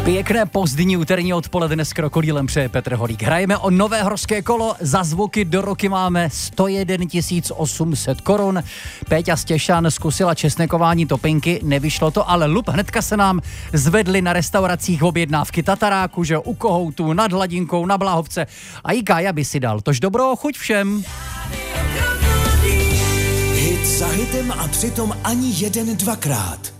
Pěkné pozdní úterní odpoledne s Krokodýlem přeje Petr Holík. Hrajeme o nové horské kolo, za zvuky do roky máme 101 800 korun. Péťa Stěšan zkusila česnekování topinky, nevyšlo to, ale lup hnedka se nám zvedly na restauracích objednávky Tataráku, že u Kohoutů, nad Hladinkou, na Bláhovce a i Kája by si dal. Tož dobrou chuť všem. Hit za hitem a přitom ani jeden dvakrát.